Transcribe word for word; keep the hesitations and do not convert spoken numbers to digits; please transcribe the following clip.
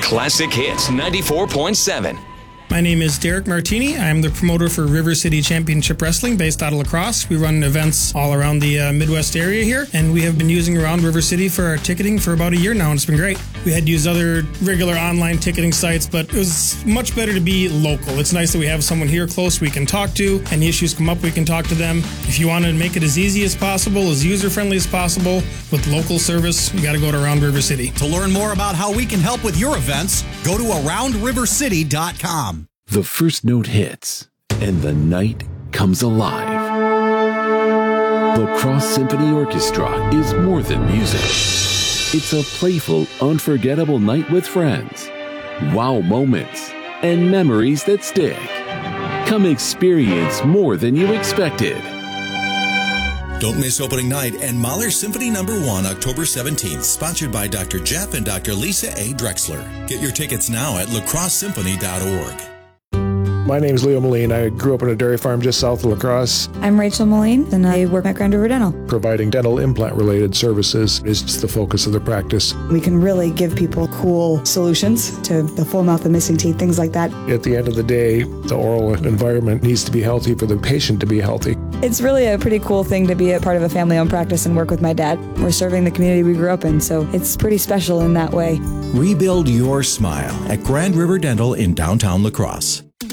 Classic Hits ninety-four point seven. My name is Derek Martini. I'm the promoter for River City Championship Wrestling based out of La Crosse. We run events all around the uh, Midwest area here, and we have been using Around River City for our ticketing for about a year now, and it's been great. We had to use other regular online ticketing sites, but it was much better to be local. It's nice that we have someone here close we can talk to. Any issues come up, we can talk to them. If you want to make it as easy as possible, as user-friendly as possible, with local service, you got to go to Around River City. To learn more about how we can help with your events, go to around river city dot com. The first note hits, and the night comes alive. La Crosse Symphony Orchestra is more than music. It's a playful, unforgettable night with friends, wow moments, and memories that stick. Come experience more than you expected. Don't miss opening night and Mahler Symphony Number One, October seventeenth, sponsored by Doctor Jeff and Doctor Lisa A. Drexler. Get your tickets now at la crosse symphony dot org. My name is Leo Moline. I grew up on a dairy farm just south of La Crosse. I'm Rachel Moline, and I work at Grand River Dental. Providing dental implant-related services is just the focus of the practice. We can really give people cool solutions to the full mouth and missing teeth, things like that. At the end of the day, the oral environment needs to be healthy for the patient to be healthy. It's really a pretty cool thing to be a part of a family-owned practice and work with my dad. We're serving the community we grew up in, so it's pretty special in that way. Rebuild your smile at Grand River Dental in downtown La Crosse.